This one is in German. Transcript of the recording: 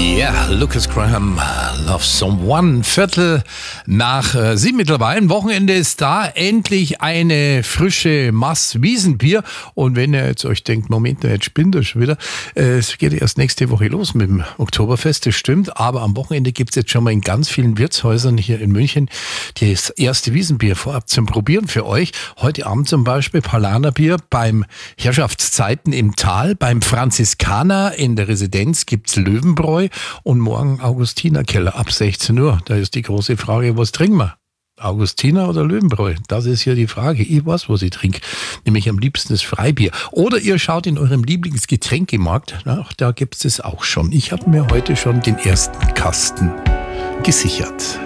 Yeah, Lucas Graham, Love Someone. 7:15 mittlerweile. Ein Wochenende ist da. Endlich eine frische Maß Wiesenbier. Und wenn ihr jetzt euch denkt, Moment, jetzt spinnt das schon wieder. Es geht erst nächste Woche los mit dem Oktoberfest, das stimmt. Aber am Wochenende gibt es jetzt schon mal in ganz vielen Wirtshäusern hier in München das erste Wiesenbier vorab zum Probieren für euch. Heute Abend zum Beispiel Paulanerbier beim Herrschaftszeiten im Tal. Beim Franziskaner in der Residenz gibt's Löwenbräu. Und morgen Augustinerkeller ab 16 Uhr. Da ist die große Frage, was trinken wir? Augustiner oder Löwenbräu? Das ist hier die Frage. Ich weiß, was ich trinke. Nämlich am liebsten das Freibier. Oder ihr schaut in eurem Lieblingsgetränkemarkt. Na, da gibt's es auch schon. Ich habe mir heute schon den ersten Kasten gesichert.